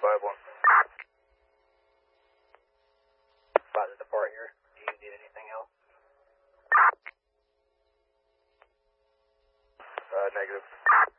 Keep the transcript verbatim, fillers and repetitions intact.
five one. About to depart here. Do you need anything else? Uh, negative.